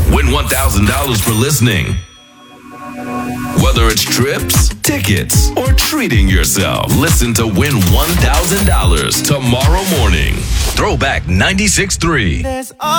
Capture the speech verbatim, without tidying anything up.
Win one thousand dollars for listening. Whether it's trips, tickets, or treating yourself, listen to Win one thousand dollars tomorrow morning. Throwback ninety-six point three.